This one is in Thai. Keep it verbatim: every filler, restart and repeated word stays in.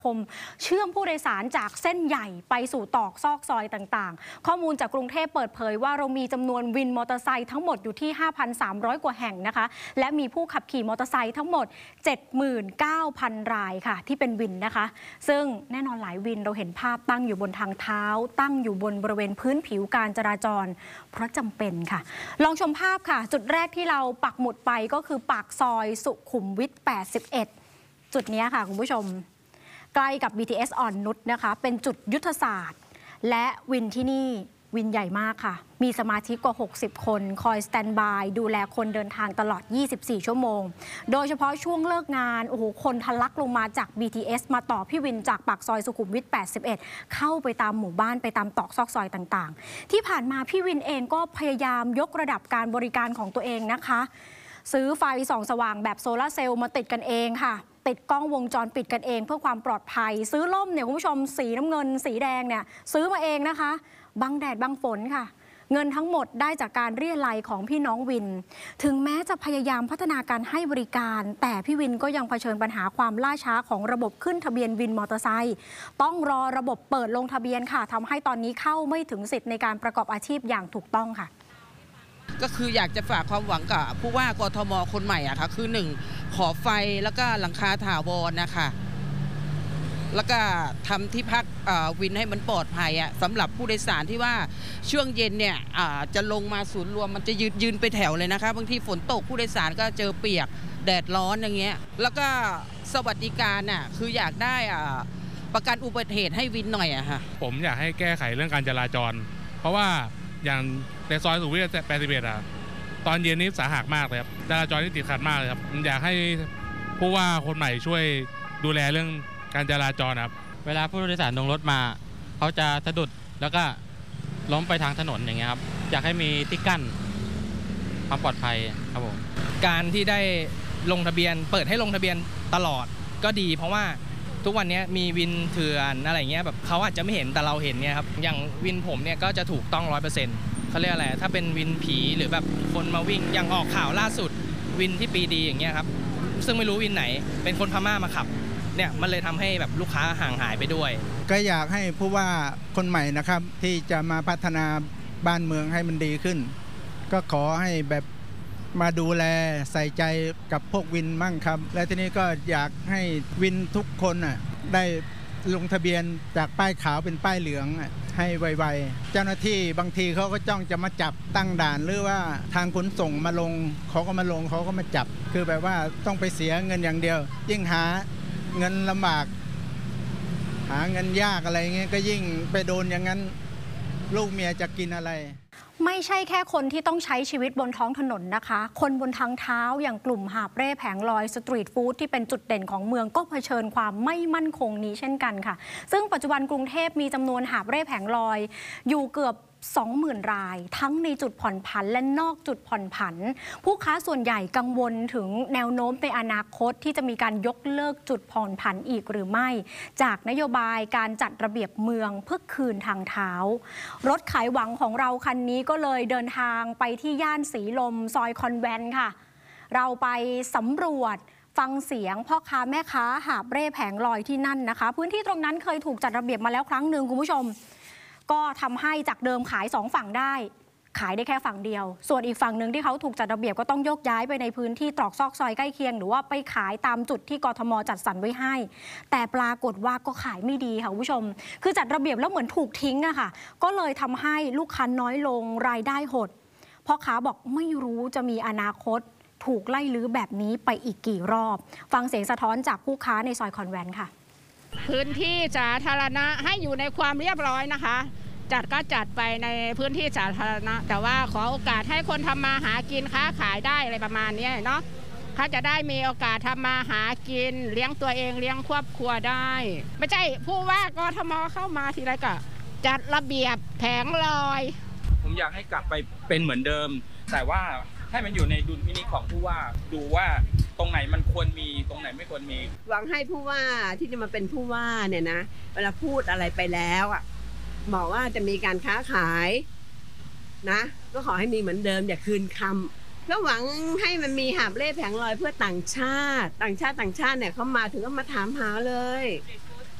คมเชื่อมผู้โดยสารจากเส้นใหญ่ไปสู่ตอกซอกซอยต่างๆข้อมูลจากกรุงเทพเปิดเผยว่าเรามีจำนวนวินมอเตอร์ไซค์ทั้งหมดอยู่ที่ ห้าพันสามร้อย กว่าแห่งนะคะและมีผู้ขับขี่มอเตอร์ไซค์ทั้งหมด เจ็ดหมื่นเก้าพัน รายค่ะที่เป็นวินนะคะซึ่งแน่นอนหลายวินเราเห็นภาพตั้งอยู่บนทางเท้าตั้งอยู่บนบริเวณพื้นผิวการจราจรเพราะจำเป็นค่ะลองชมภาพค่ะจุดแรกที่เราปักหมุดไปก็คือปากซอยสุขุมวิทแปดสิบเอ็ดจุดนี้ค่ะคุณผู้ชมใกล้กับ บี ที เอส อ่อนนุชนะคะเป็นจุดยุทธศาสตร์และวินที่นี่วินใหญ่มากค่ะมีสมาชิกกว่าหกสิบคนคอยสแตนบายดูแลคนเดินทางตลอดยี่สิบสี่ชั่วโมงโดยเฉพาะช่วงเลิกงานโอ้โหคนทะลักลงมาจาก บี ที เอส มาต่อพี่วินจากปากซอยสุขุมวิทแปดสิบเอ็ดเข้าไปตามหมู่บ้านไปตามตอกซอกซอยต่างๆที่ผ่านมาพี่วินเองก็พยายามยกระดับการบริการของตัวเองนะคะซื้อไฟส่องสว่างแบบโซลาร์เซลล์มาติดกันเองค่ะติดกล้องวงจรปิดกันเองเพื่อความปลอดภัยซื้อล่มเนี่ยคุณผู้ชมสีน้ำเงินสีแดงเนี่ยซื้อมาเองนะคะบังแดดบังฝนค่ะเงินทั้งหมดได้จากการเรียรัยของพี่น้องวินถึงแม้จะพยายามพัฒนาการให้บริการแต่พี่วินก็ยังเผชิญปัญหาความล่าช้าของระบบขึ้นทะเบียนวินมอเตอร์ไซค์ต้องรอระบบเปิดลงทะเบียนค่ะทำให้ตอนนี้เข้าไม่ถึงสิทธิ์ในการประกอบอาชีพอย่างถูกต้องค่ะก็คืออยากจะฝากความหวังกับผู้ว่ากทมคนใหม่อะค่ะคือหนึ่งขอไฟแล้วก็หลังคาถาวรนะคะแล้วก็ทำที่พักวินให้มันปลอดภัยอะสำหรับผู้โดยสารที่ว่าช่วงเย็นเนี่ยจะลงมาศูนย์รวมมันจะยืนยืนไปแถวเลยนะคะบางทีฝนตกผู้โดยสารก็เจอเปียกแดดร้อนอย่างเงี้ยแล้วก็สวัสดิการน่ะคืออยากได้ประกันอุบัติเหตุให้วินหน่อยอะค่ะผมอยากให้แก้ไขเรื่องการจราจรเพราะว่าอย่างในซอยสุขุมวิทแปดสิบเอ็ดอะตอนเย็นนี้สาหัสมากเลยครับจราจรที่ติดขัดมากเลยครับอยากให้ผู้ว่าคนใหม่ช่วยดูแลเรื่องการจราจรครับเวลาผู้โดยสารลงรถมาเขาจะสะดุดแล้วก็ล้มไปทางถนนอย่างเงี้ยครับอยากให้มีที่กั้นความปลอดภัยครับผมการที่ได้ลงทะเบียนเปิดให้ลงทะเบียนตลอดก็ดีเพราะว่าทุกวันนี้มีวินเถื่อนอะไรเงี้ยแบบเขาอาจจะไม่เห็นแต่เราเห็นเนี่ยครับอย่างวินผมเนี่ยก็จะถูกต้องร้อยเปอร์เซ็นต์เขาเรียกอะไรถ้าเป็นวินผีหรือแบบคนมาวิ่งอย่างออกข่าวล่าสุดวินที่ปีดีอย่างเงี้ยครับซึ่งไม่รู้วินไหนเป็นคนพม่ามาขับเนี่ยมันเลยทำให้แบบลูกค้าห่างหายไปด้วยก็อยากให้ผู้ว่าคนใหม่นะครับที่จะมาพัฒนาบ้านเมืองให้มันดีขึ้นก็ขอให้แบบมาดูแลใส่ใจกับพวกวินมั่งครับและทีนี้ก็อยากให้วินทุกคนอ่ะได้ลงทะเบียนจากป้ายขาวเป็นป้ายเหลืองให้ไวๆเจ้าหน้าที่บางทีเขาก็จ้องจะมาจับตั้งด่านหรือว่าทางขนส่งมาลงเขาก็มาลงเขาก็มาจับคือแบบว่าต้องไปเสียเงินอย่างเดียวยิ่งหาเงินลำบากหาเงินยากอะไรเงี้ยก็ยิ่งไปโดนอย่างนั้นลูกเมียจะกินอะไรไม่ใช่แค่คนที่ต้องใช้ชีวิตบนท้องถนนนะคะคนบนทางเท้าอย่างกลุ่มหาบเร่แผงลอยสตรีทฟู้ดที่เป็นจุดเด่นของเมืองก็เผชิญความไม่มั่นคงนี้เช่นกันค่ะซึ่งปัจจุบันกรุงเทพมีจำนวนหาบเร่แผงลอยอยู่เกือบ สองหมื่น รายทั้งในจุดผ่อนผันและนอกจุดผ่อนผันผู้ค้าส่วนใหญ่กังวลถึงแนวโน้มในอนาคตที่จะมีการยกเลิกจุดผ่อนผันอีกหรือไม่จากนโยบายการจัดระเบียบเมืองเพื่อคืนทางเท้ารถขายหวังของเราคันนี้ก็เลยเดินทางไปที่ย่านสีลมซอยคอนแวนต์ค่ะเราไปสำรวจฟังเสียงพ่อค้าแม่ค้าหาบเร่แผงลอยที่นั่นนะคะพื้นที่ตรงนั้นเคยถูกจัดระเบียบมาแล้วครั้งหนึ่งคุณผู้ชมก็ทำให้จากเดิมขายสองฝั่งได้ขายได้แค่ฝั่งเดียวส่วนอีกฝั่งหนึ่งที่เขาถูกจัดระเบียบก็ต้องโยกย้ายไปในพื้นที่ตรอกซอกซอยใกล้เคียงหรือว่าไปขายตามจุดที่กทมจัดสรรไว้ให้แต่ปรากฏว่าก็ขายไม่ดีค่ะคุณผู้ชมคือจัดระเบียบแล้วเหมือนถูกทิ้งอะค่ะก็เลยทำให้ลูกค้าน้อยลงรายได้หดพ่อค้าบอกไม่รู้จะมีอนาคตถูกไล่ลื้อแบบนี้ไปอีกกี่รอบฟังเสียงสะท้อนจากผู้ค้าในซอยคอนแวนต์ค่ะพื้นที่สาธารณะให้อยู่ในความเรียบร้อยนะคะจัดก็จัดไปในพื้นที่สาธารณะแต่ว่าขอโอกาสให้คนทำมาหากินค้าขายได้อะไรประมาณนี้เนาะเขาจะได้มีโอกาสทำมาหากินเลี้ยงตัวเองเลี้ยงครอบครัวได้ไม่ใช่ผู้ว่ากทมเข้ามาทีไรก็จัดระเบียบแผงลอยผมอยากให้กลับไปเป็นเหมือนเดิมแต่ว่าให้มันอยู่ในดุลพินิจของผู้ว่าดูว่าตรงไหนมันควรมีตรงไหนไม่ควรมีหวังให้ผู้ว่าที่จะมาเป็นผู้ว่าเนี่ยนะเวลาพูดอะไรไปแล้วอ่ะบอกว่าจะมีการค้าขายนะก็ขอให้มีเหมือนเดิมอย่าคืนคำก็หวังให้มันมีหาบเร่แผงลอยเพื่อต่างชาติต่างชาติต่างชาติเนี่ยเขามาถึงก็มาถามหาเลย